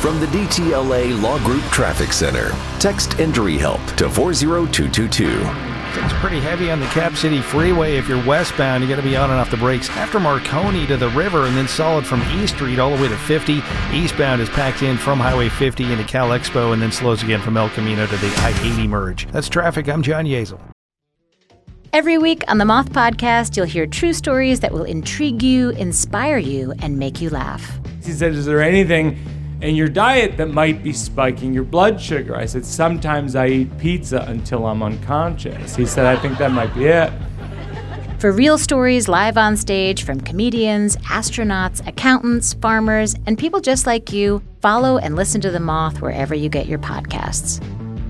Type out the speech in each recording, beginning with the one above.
From the DTLA Law Group Traffic Center, text Injury Help to 40222. It's pretty heavy on the Cap City Freeway. If you're westbound, you got to be on and off the brakes after Marconi to the river, and then solid from East Street all the way to 50. Eastbound is packed in from Highway 50 into Cal Expo, and then slows again from El Camino to the I-80 merge. That's traffic. I'm John Yeazel. Every week on the Moth Podcast, you'll hear true stories that will intrigue you, inspire you, and make you laugh. He said, is there anything in your diet that might be spiking your blood sugar? I said, sometimes I eat pizza until I'm unconscious. He said, I think that might be it. For real stories live on stage from comedians, astronauts, accountants, farmers, and people just like you, follow and listen to The Moth wherever you get your podcasts.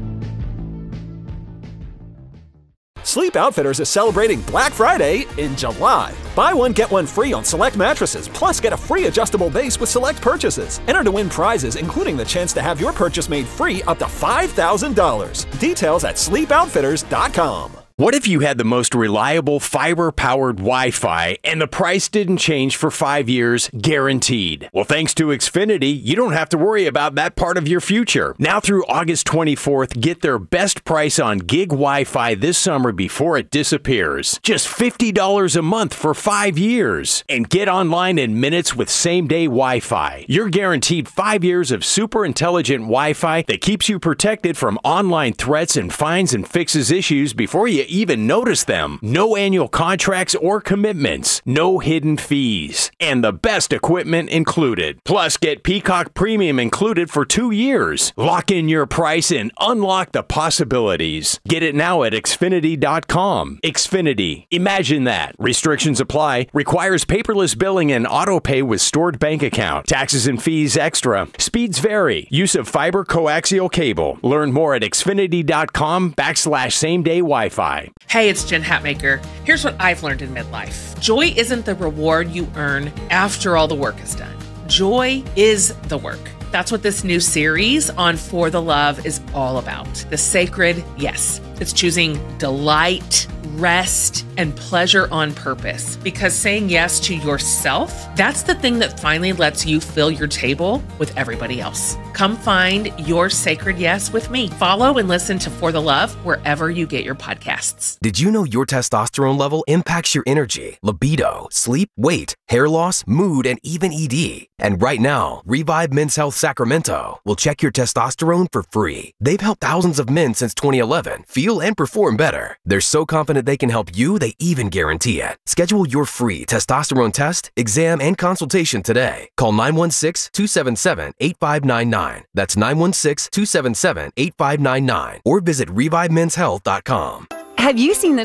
Sleep Outfitters is celebrating Black Friday in July. Buy one, get one free on select mattresses, plus get a free adjustable base with select purchases. Enter to win prizes, including the chance to have your purchase made free up to $5,000. Details at sleepoutfitters.com. What if you had the most reliable fiber-powered Wi-Fi and the price didn't change for 5 years, guaranteed? Well, thanks to Xfinity, you don't have to worry about that part of your future. Now through August 24th, get their best price on gig Wi-Fi this summer before it disappears. Just $50 a month for 5 years. And get online in minutes with same-day Wi-Fi. You're guaranteed 5 years of super intelligent Wi-Fi that keeps you protected from online threats and finds and fixes issues before you even notice them. No annual contracts or commitments. No hidden fees. And the best equipment included. Plus, get Peacock Premium included for 2 years. Lock in your price and unlock the possibilities. Get it now at Xfinity.com. Xfinity. Imagine that. Restrictions apply. Requires paperless billing and auto pay with stored bank account. Taxes and fees extra. Speeds vary. Use of fiber coaxial cable. Learn more at Xfinity.com/same-day Wi-Fi. Hey, it's Jen Hatmaker. Here's what I've learned in midlife. Joy isn't the reward you earn after all the work is done. Joy is the work. That's what this new series on For the Love is all about. The sacred yes. It's choosing delight, rest, and pleasure on purpose. Because saying yes to yourself, that's the thing that finally lets you fill your table with everybody else. Come find your sacred yes with me. Follow and listen to For the Love wherever you get your podcasts. Did you know your testosterone level impacts your energy, libido, sleep, weight, hair loss, mood, and even ED? And right now, Revive Men's Health Sacramento will check your testosterone for free. They've helped thousands of men since 2011 feel and perform better. They're so confident they can help you, they even guarantee it. Schedule your free testosterone test, exam, and consultation today. Call 916-277-8599. That's 916-277-8599. Or visit ReviveMen'sHealth.com. Have you seen the